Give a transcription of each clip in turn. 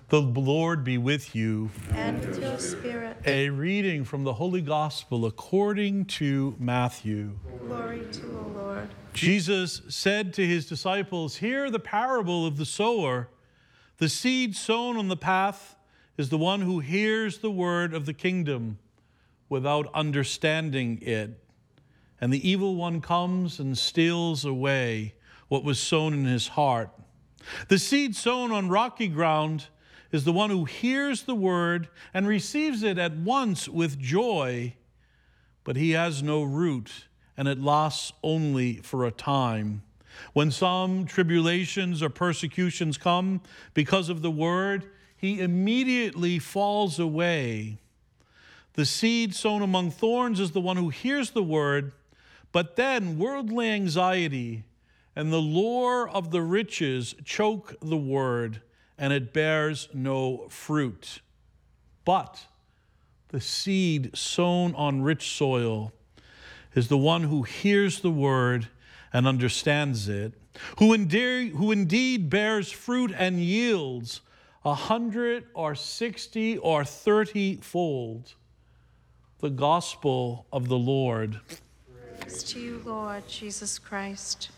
The Lord be with you. And with your spirit. A reading from the Holy Gospel according to Matthew. Glory to the Lord. Jesus said to his disciples, "Hear the parable of the sower. The seed sown on the path is the one who hears the word of the kingdom without understanding it. And the evil one comes and steals away what was sown in his heart. The seed sown on rocky ground is the one who hears the word and receives it at once with joy, but he has no root, and it lasts only for a time. When some tribulations or persecutions come because of the word, he immediately falls away. The seed sown among thorns is the one who hears the word, but then worldly anxiety and the lure of the riches choke the word, and it bears no fruit. But the seed sown on rich soil is the one who hears the word and understands it, who indeed bears fruit and yields 100 or 60 or 30-fold. The gospel of the Lord. Praise to you, Lord Jesus Christ.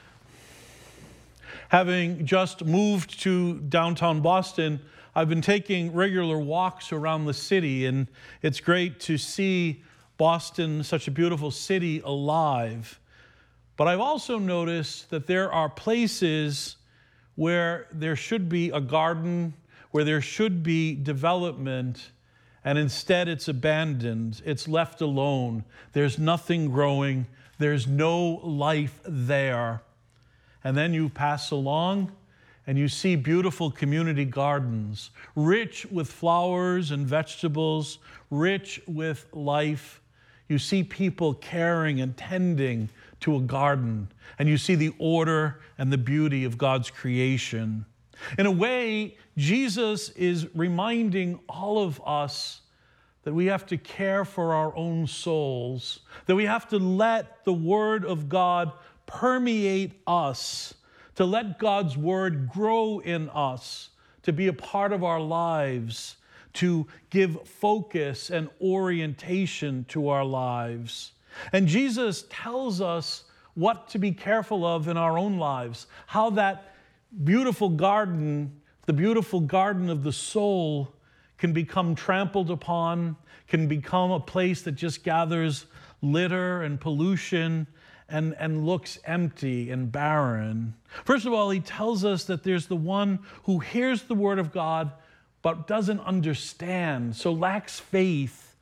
Having just moved to downtown Boston, I've been taking regular walks around the city, and it's great to see Boston, such a beautiful city, alive. But I've also noticed that there are places where there should be a garden, where there should be development, and instead it's abandoned, it's left alone. There's nothing growing, there's no life there. And then you pass along and you see beautiful community gardens, rich with flowers and vegetables, rich with life. You see people caring and tending to a garden, and you see the order and the beauty of God's creation. In a way, Jesus is reminding all of us that we have to care for our own souls, that we have to let the Word of God permeate us, to let God's word grow in us, to be a part of our lives, to give focus and orientation to our lives. And Jesus tells us what to be careful of in our own lives, how that beautiful garden, the beautiful garden of the soul, can become trampled upon, can become a place that just gathers litter and pollution and looks empty and barren. First of all, he tells us that there's the one who hears the word of God but doesn't understand, so lacks faith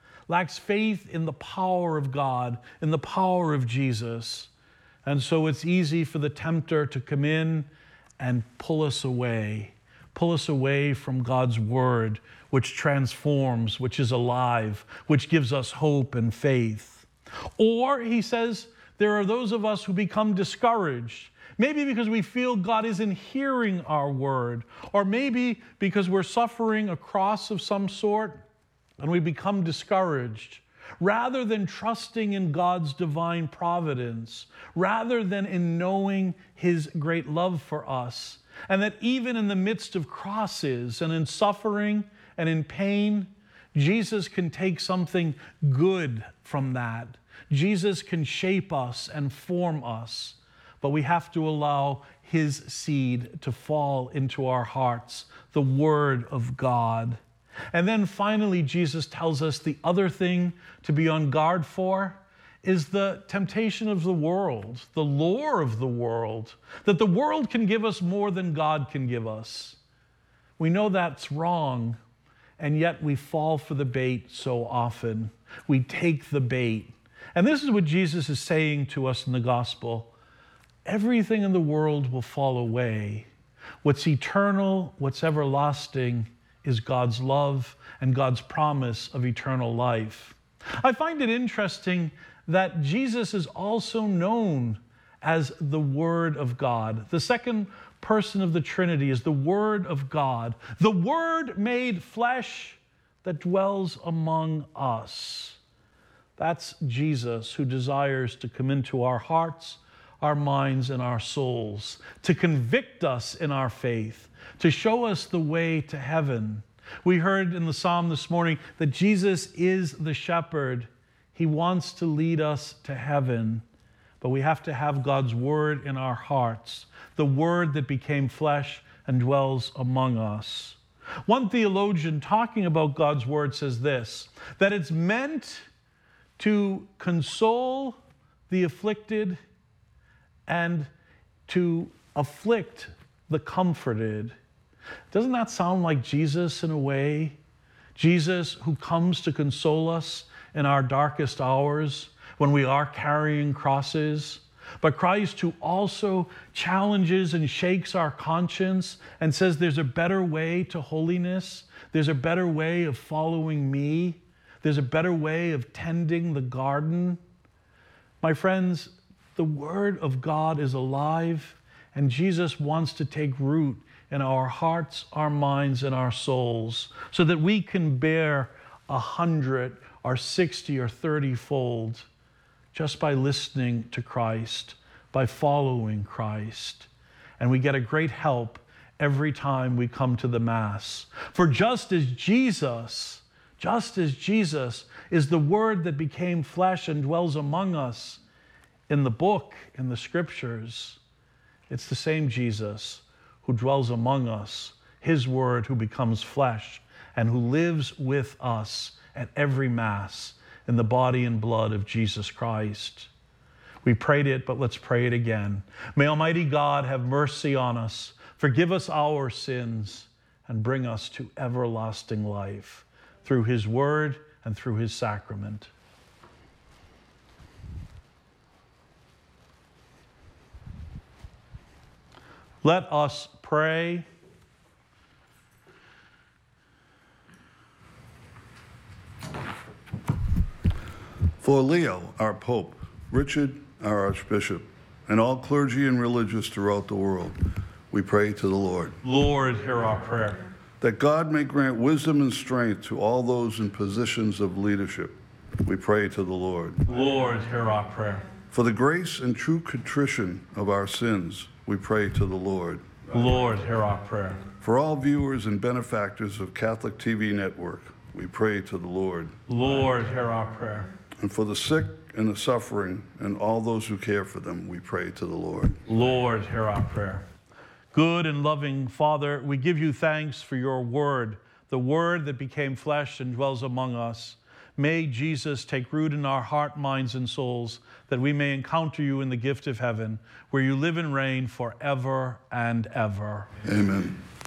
in the power of God, in the power of Jesus. And so it's easy for the tempter to come in and pull us away from God's word, which transforms, which is alive, which gives us hope and faith. Or, he says, there are those of us who become discouraged, maybe because we feel God isn't hearing our word, or maybe because we're suffering a cross of some sort and we become discouraged. Rather than trusting in God's divine providence, rather than in knowing his great love for us, and that even in the midst of crosses and in suffering and in pain, Jesus can take something good from that. Jesus can shape us and form us, but we have to allow his seed to fall into our hearts, the word of God. And then finally, Jesus tells us the other thing to be on guard for is the temptation of the world, the lure of the world, that the world can give us more than God can give us. We know that's wrong, and yet we fall for the bait so often. We take the bait. And this is what Jesus is saying to us in the gospel. Everything in the world will fall away. What's eternal, what's everlasting, is God's love and God's promise of eternal life. I find it interesting that Jesus is also known as the Word of God. The second person of the Trinity is the Word of God, the Word made flesh that dwells among us. That's Jesus, who desires to come into our hearts, our minds, and our souls, to convict us in our faith, to show us the way to heaven. We heard in the psalm this morning that Jesus is the shepherd. He wants to lead us to heaven, but we have to have God's word in our hearts, the word that became flesh and dwells among us. One theologian talking about God's word says this, that it's meant to console the afflicted and to afflict the comforted. Doesn't that sound like Jesus in a way? Jesus who comes to console us in our darkest hours when we are carrying crosses, but Christ who also challenges and shakes our conscience and says there's a better way to holiness, there's a better way of following me, there's a better way of tending the garden. My friends, the Word of God is alive, and Jesus wants to take root in our hearts, our minds, and our souls so that we can bear 100 or 60 or 30-fold just by listening to Christ, by following Christ. And we get a great help every time we come to the Mass. For just as Jesus is the Word that became flesh and dwells among us in the book, in the Scriptures, it's the same Jesus who dwells among us, his Word who becomes flesh and who lives with us at every Mass in the body and blood of Jesus Christ. We prayed it, but let's pray it again. May Almighty God have mercy on us, forgive us our sins, and bring us to everlasting life through his word and through his sacrament. Let us pray. For Leo, our Pope, Richard, our Archbishop, and all clergy and religious throughout the world, we pray to the Lord. Lord, hear our prayer. That God may grant wisdom and strength to all those in positions of leadership, we pray to the Lord. Lord, hear our prayer. For the grace and true contrition of our sins, we pray to the Lord. Lord, hear our prayer. For all viewers and benefactors of Catholic TV Network, we pray to the Lord. Lord, hear our prayer. And for the sick and the suffering and all those who care for them, we pray to the Lord. Lord, hear our prayer. Good and loving Father, we give you thanks for your word, the word that became flesh and dwells among us. May Jesus take root in our heart, minds, and souls, that we may encounter you in the gift of heaven, where you live and reign forever and ever. Amen.